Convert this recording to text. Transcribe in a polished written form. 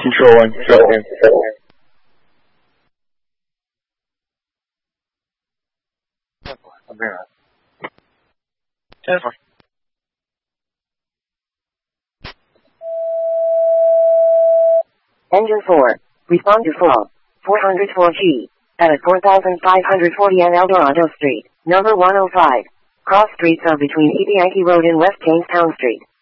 Control 1, Control 1. Engine 4. Respond to fall. 404G. At 4540 and Eldorado Street, number 105. Cross streets of between Yankee Road and West Jamestown Street.